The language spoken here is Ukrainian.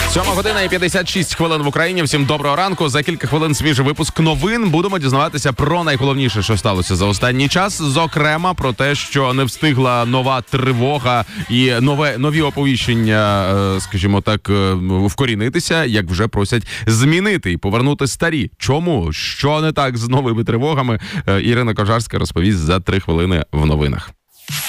7:56 і 56 хвилин в Україні. Всім доброго ранку. За кілька хвилин свіжий випуск новин. Будемо дізнаватися про найголовніше, що сталося за останній час. Зокрема, про те, що не встигла нова тривога і нові оповіщення, скажімо так, вкорінитися, як вже просять змінити і повернути старі. Чому? Що не так з новими тривогами? Ірина Кожарська розповість за 3 хвилини в новинах.